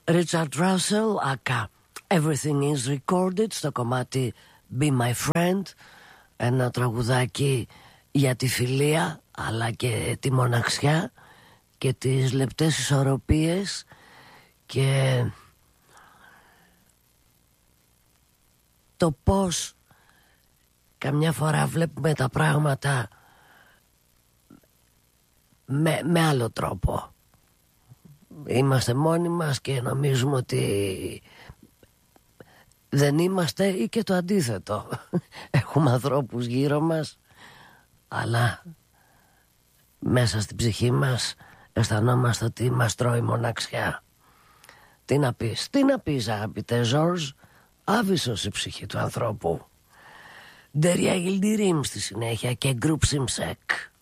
Richard Russell, ΑΚΑ Everything is Recorded, στο κομμάτι Be My Friend. Ένα τραγουδάκι για τη φιλία, αλλά και τη μοναξιά και τις λεπτές ισορροπίες και το πώς καμιά φορά βλέπουμε τα πράγματα με άλλο τρόπο. Είμαστε μόνοι μας και νομίζουμε ότι δεν είμαστε, ή και το αντίθετο. Έχουμε ανθρώπους γύρω μας, αλλά μέσα στην ψυχή μας αισθανόμαστε ότι μας τρώει μοναξιά. Τι να πεις αγαπητέ Ζορζ, άβυσσος η ψυχή του ανθρώπου. Ντεριά Γιλντιρίμ στη συνέχεια και Γκρουπ Σιμσέκ.